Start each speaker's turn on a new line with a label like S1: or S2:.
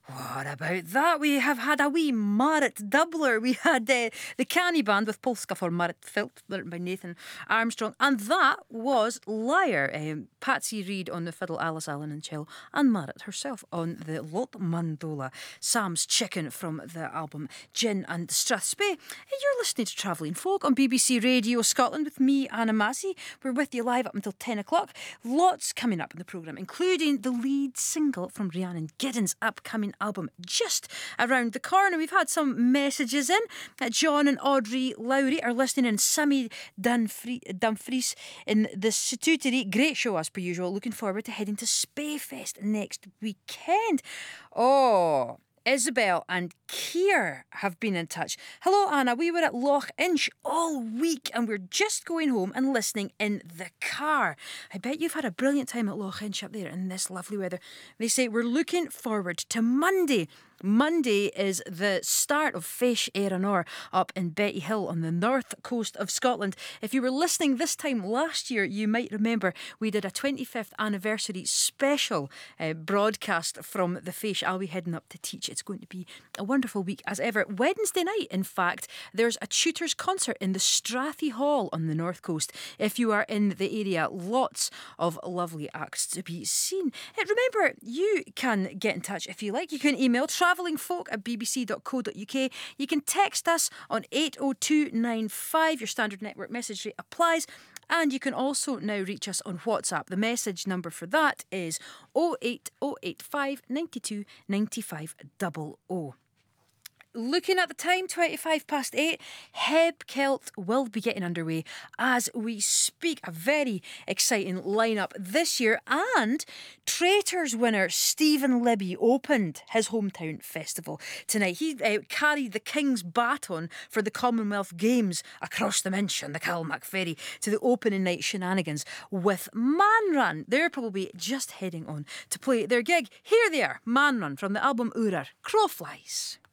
S1: What about that? We have had a wee Marit doubler. We had the Canny Band with Polska for Marit Filth, written by Nathan Armstrong. And that was Liar. Patsy Reed on the fiddle, Alice Allen on cello, and Marit herself on the Lot Mandola. Sam's Chicken from the album Gin and Strathspey. And you're listening to Travelling Folk on BBC Radio Scotland with me, Anna Massey. We're with you live up until 10 o'clock. Lots coming up in the programme, including the lead single from Rhiannon Giddens' upcoming album just around the corner. We've had some messages in. John and Audrey Lowry are listening in. Sammy Dumfries in the Stuttery. Great show as per usual. Looking forward to heading to Spayfest next weekend. Oh, Isabel and Keir have been in touch. Hello, Anna. We were at Loch Inch all week and we're just going home and listening in the car. I bet you've had a brilliant time at Loch Inch up there in this lovely weather. They say we're looking forward to Monday. Monday is the start of Fish Éireann up in Betty Hill on the north coast of Scotland. If you were listening this time last year, you might remember we did a 25th anniversary special broadcast from the Fish. I'll be heading up to teach. It's going to be a wonderful week as ever. Wednesday night, in fact, there's a tutors concert in the Strathy Hall on the north coast. If you are in the area, lots of lovely acts to be seen. Remember, you can get in touch if you like. You can email travellingfolk@bbc.co.uk. You can text us on 80295. Your standard network message rate applies. And you can also now reach us on WhatsApp. The message number for that is 08085 92 95 00. Looking at the time, 8:25. Heb Celt will be getting underway as we speak. A very exciting lineup this year. And Traitors winner Stephen Libby opened his hometown festival tonight. He carried the King's baton for the Commonwealth Games across the Minch and the Calmac Ferry to the opening night shenanigans with Manrun. They're probably just heading on to play their gig. Here they are, Manrun from the album Urar, Crowflies.